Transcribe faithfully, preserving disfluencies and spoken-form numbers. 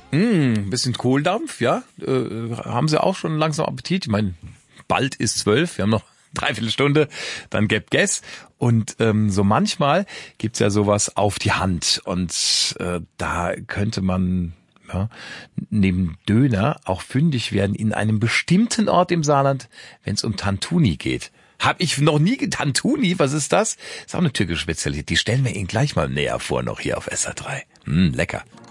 Mm, bisschen Kohldampf, ja. Äh, haben Sie auch schon langsam Appetit? Ich meine, bald ist zwölf, wir haben noch dreiviertel Stunde, dann gäb Guess. Und ähm, so manchmal gibt's ja sowas auf die Hand. Und äh, da könnte man ja, neben Döner auch fündig werden in einem bestimmten Ort im Saarland, wenn es um Tantuni geht. Hab ich noch nie ge- Tantuni, was ist das? Ist auch eine türkische Spezialität. Die stellen wir Ihnen gleich mal näher vor, noch hier auf S R drei. Mm, lecker.